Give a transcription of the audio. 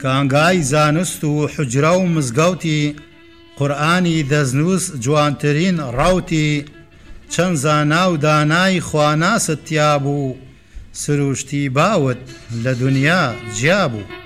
کانگای زانست و حجرە و مزگەوتی قورئانی دەستنووس جوانترین ڕەوتی چەند زانا و دانای خواناست تیا بوو سروشتی باوت لە دونیا جیا بوو